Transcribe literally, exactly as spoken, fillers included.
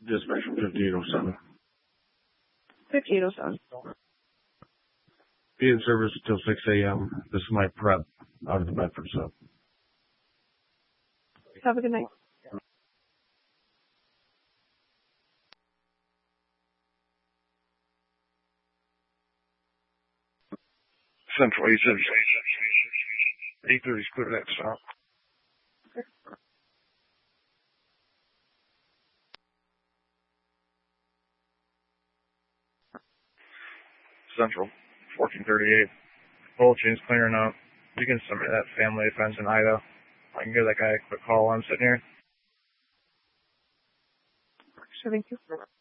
Dispatch from fifty-eight oh seven. fifty-eight oh seven. Be in service until six a.m. This is my prep out of the Bedford sub. Have a good night. Central eight thirty. eight thirty is clear that stop. Central, fourteen thirty-eight. Whole chain's clearing up. You can submit that family offense in Ida. I can give that guy a quick call while I'm sitting here. Sure, thank you.